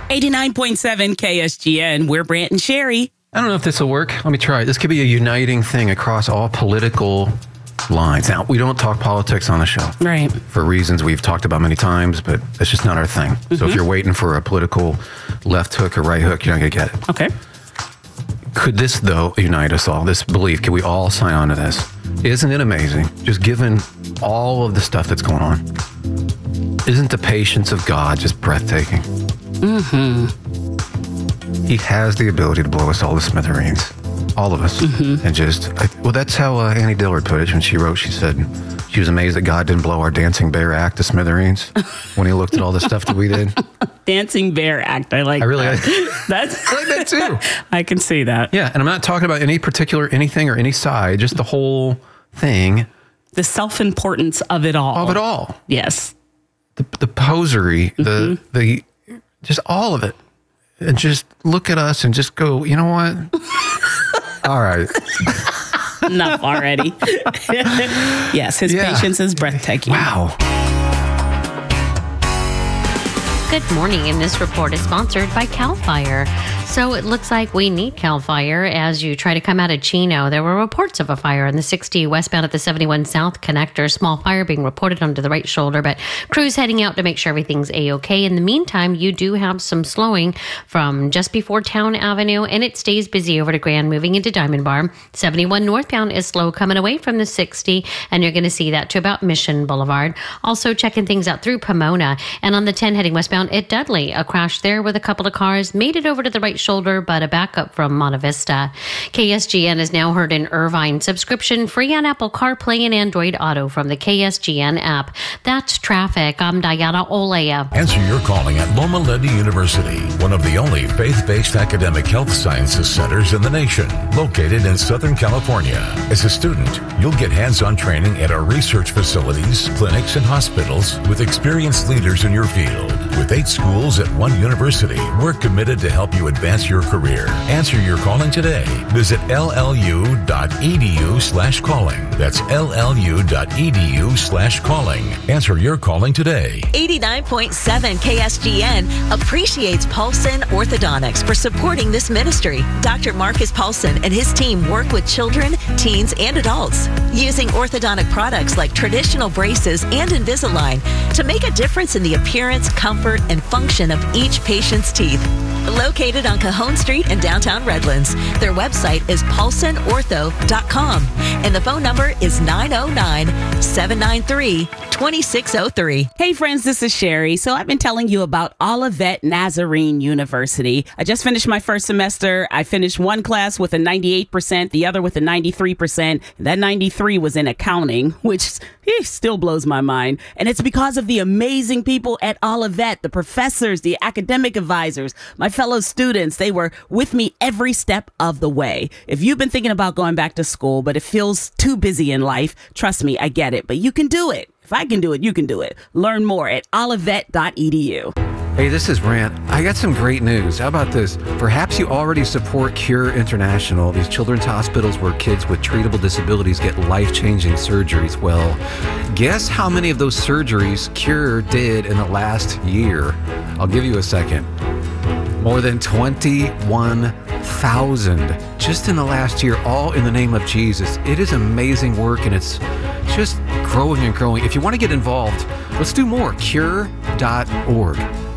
89.7 KSGN. We're Brant and Sherry. I don't know if this will work. Let me try it. This could be a uniting thing across all political lines. Now, we don't talk politics on the show. Right. For reasons we've talked about many times, but it's just not our thing. So if you're waiting for a political left hook or right hook, you're not going to get it. Okay. Could this, though, unite us all? This belief, can we all sign on to this? Isn't it amazing? Just given all of the stuff that's going on. Isn't the patience of God just breathtaking? He has the ability to blow us all to smithereens. All of us. And just, well, that's how Annie Dillard put it when she wrote. She said she was amazed that God didn't blow our Dancing Bear act to smithereens when he looked at all the stuff that we did. Dancing Bear act. I like that. I like that too. I can see that. Yeah. And I'm not talking about any particular anything or any side, just the whole thing. The self-importance of it all. Of it all. Yes. The posery, the just all of it. And just look at us and just go, you know what? All right. Enough already. Yes, his patience is breathtaking. Wow. Good morning, and this report is sponsored by CAL FIRE. So it looks like we need CAL FIRE as you try to come out of Chino. There were reports of a fire on the 60 westbound at the 71 South connector. Small fire being reported onto the right shoulder, but crews heading out to make sure everything's A-OK. In the meantime, you do have some slowing from just before Town Avenue, and it stays busy over to Grand moving into Diamond Bar. 71 northbound is slow coming away from the 60, and you're going to see that to about Mission Boulevard. Also checking things out through Pomona, and on the 10 heading westbound at Dudley, a crash there with a couple of cars made it over to the right shoulder, but a backup from Monte Vista. KSGN is now heard in Irvine. Subscription free on Apple CarPlay and Android Auto from the KSGN app. That's traffic. I'm Diana Olea. Answer your calling at Loma Linda University, one of the only faith-based academic health sciences centers in the nation, located in Southern California. As a student, you'll get hands-on training at our research facilities, clinics, and hospitals with experienced leaders in your field. With 8 schools at one university, we're committed to help you advance your career. Answer your calling today. Visit llu.edu/calling. That's llu.edu/calling. Answer your calling today. 89.7 KSGN appreciates Paulson Orthodontics for supporting this ministry. Dr. Marcus Paulson and his team work with children, teens, and adults using orthodontic products like traditional braces and Invisalign to make a difference in the appearance, comfort, and function of each patient's teeth. Located on Cajon Street in downtown Redlands. Their website is paulsonortho.com and the phone number is 909-793-2603. Hey friends, this is Sherry. So I've been telling you about Olivet Nazarene University. I just finished my first semester. I finished one class with a 98%, the other with a 93%. That 93 was in accounting, which still blows my mind. And it's because of the amazing people at Olivet, the professors, the academic advisors, my fellow students. They were with me every step of the way. If you've been thinking about going back to school, but it feels too busy in life, trust me, I get it, but you can do it. If I can do it, you can do it. Learn more at olivet.edu. Hey, this is Brant. I got some great news. How about this? Perhaps you already support Cure International, these children's hospitals where kids with treatable disabilities get life-changing surgeries. Well, guess how many of those surgeries Cure did in the last year? I'll give you a second. More than 21,000 just in the last year, all in the name of Jesus. It is amazing work, and it's just growing and growing. If you want to get involved, let's do more. Cure.org.